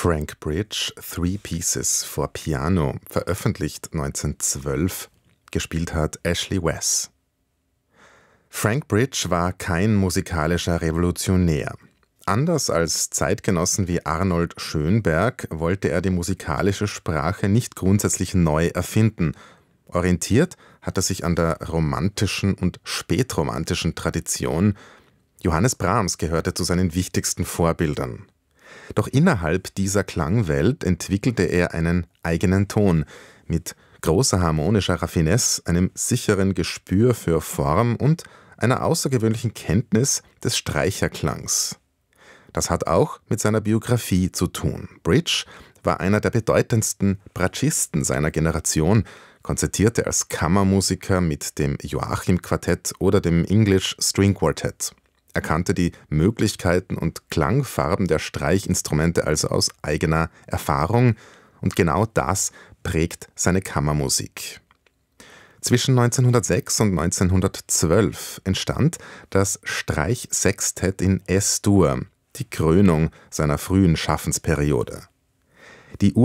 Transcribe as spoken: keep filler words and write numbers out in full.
Frank Bridge, Three Pieces for Piano, veröffentlicht neunzehnhundertzwölf, gespielt hat Ashley Wes. Frank Bridge war kein musikalischer Revolutionär. Anders als Zeitgenossen wie Arnold Schönberg wollte er die musikalische Sprache nicht grundsätzlich neu erfinden. Orientiert hat er sich an der romantischen und spätromantischen Tradition. Johannes Brahms gehörte zu seinen wichtigsten Vorbildern. Doch innerhalb dieser Klangwelt entwickelte er einen eigenen Ton mit großer harmonischer Raffinesse, einem sicheren Gespür für Form und einer außergewöhnlichen Kenntnis des Streicherklangs. Das hat auch mit seiner Biografie zu tun. Bridge war einer der bedeutendsten Bratschisten seiner Generation, konzertierte als Kammermusiker mit dem Joachim-Quartett oder dem English String Quartet. Er kannte die Möglichkeiten und Klangfarben der Streichinstrumente also aus eigener Erfahrung, und genau das prägt seine Kammermusik. Zwischen neunzehnhundertsechs und neunzehnhundertzwölf entstand das Streichsextett in Es-Dur, die Krönung seiner frühen Schaffensperiode. Die